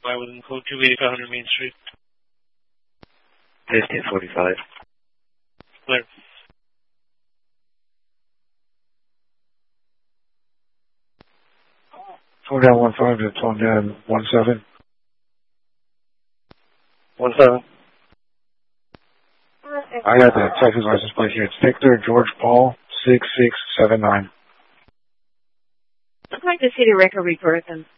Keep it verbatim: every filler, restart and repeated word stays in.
by within code two eighty-five hundred Main Street. fifteen forty-five. Clear. Phone down one five to phone down one seven. One seven. I got the Texas license plate here. It's Victor George Paul six six seven nine. I'd like to see the record report then.